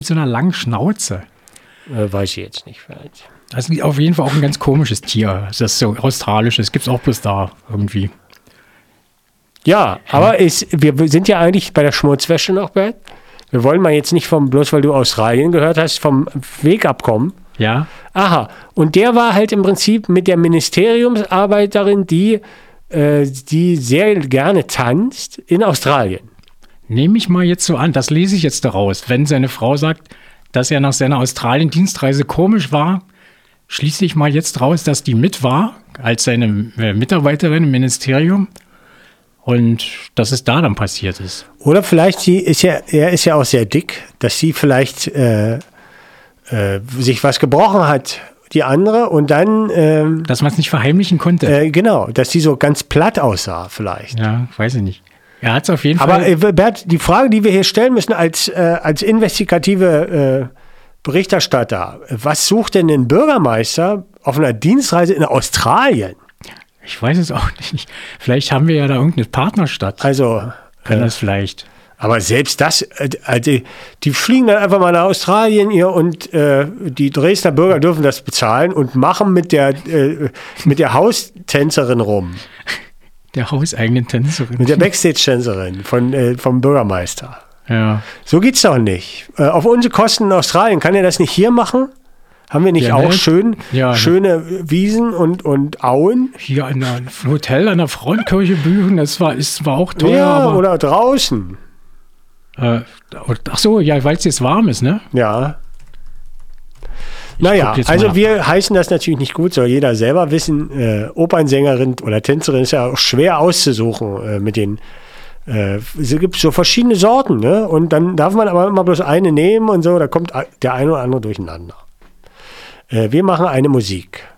so einer langen Schnauze. Weiß ich jetzt nicht. Vielleicht. Das ist auf jeden Fall auch ein ganz komisches Tier. Das ist so australisches. Gibt es auch bloß da irgendwie. Ja, aber wir sind ja eigentlich bei der Schmutzwäsche noch, Bert. Wir wollen mal jetzt nicht bloß weil du Australien gehört hast, vom Weg abkommen. Ja. Aha, und der war halt im Prinzip mit der Ministeriumsarbeiterin, die sehr gerne tanzt in Australien. Nehme ich mal jetzt so an, das lese ich jetzt daraus. Wenn seine Frau sagt, dass er nach seiner Australien-Dienstreise komisch war, schließe ich mal jetzt raus, dass die mit war, als seine Mitarbeiterin im Ministerium. Und dass es da dann passiert ist. Oder vielleicht, er ist ja auch sehr dick, dass sie vielleicht sich was gebrochen hat, die andere, und dann... dass man es nicht verheimlichen konnte. Genau, dass sie so ganz platt aussah vielleicht. Ja, weiß ich nicht. Er hat es auf jeden Fall... Aber Bert, die Frage, die wir hier stellen müssen als investigative Berichterstatter, was sucht denn ein Bürgermeister auf einer Dienstreise in Australien? Ich weiß es auch nicht. Vielleicht haben wir ja da irgendeine Partnerstadt. Also... Kann das vielleicht... Aber selbst das, die fliegen dann einfach mal nach Australien hier und die Dresdner Bürger dürfen das bezahlen und machen mit der Haustänzerin rum. Der hauseigenen Tänzerin. Mit der Backstage-Tänzerin vom Bürgermeister. Ja. So geht's doch nicht. Auf unsere Kosten in Australien, kann er das nicht hier machen? Haben wir nicht ja, auch ne? schöne Wiesen und Auen? Hier in einem Hotel an der Frauenkirche büchen, das war auch teuer. Ja, aber oder draußen. Ach so, ja, weil es jetzt warm ist, ne? Ja. Naja, also wir heißen das natürlich nicht gut, soll jeder selber wissen. Opernsängerin oder Tänzerin ist ja auch schwer auszusuchen mit den. Es gibt so verschiedene Sorten, ne? Und dann darf man aber immer bloß eine nehmen und so, da kommt der eine oder andere durcheinander. Wir machen eine Musik.